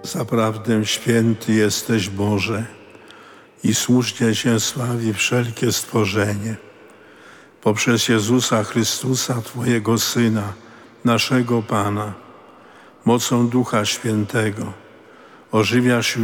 Zaprawdę święty jesteś, Boże, i słusznie Cię sławi wszelkie stworzenie. Poprzez Jezusa Chrystusa, Twojego Syna, naszego Pana, mocą Ducha Świętego, ożywiasz